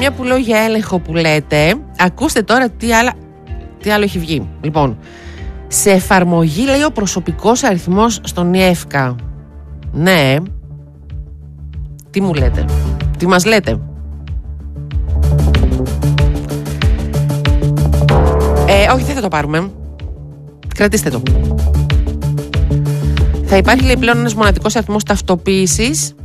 μια που λέω για έλεγχο που λέτε, ακούστε τώρα τι άλλο έχει βγει. Λοιπόν, σε εφαρμογή λέει ο προσωπικός αριθμός στον ΙΕΦΚΑ. Ναι. Τι μου λέτε? Τι μας λέτε? Όχι, δεν θα το πάρουμε. Κρατήστε το. Θα υπάρχει λέει πλέον ένας μοναδικός αριθμός ταυτοποίησης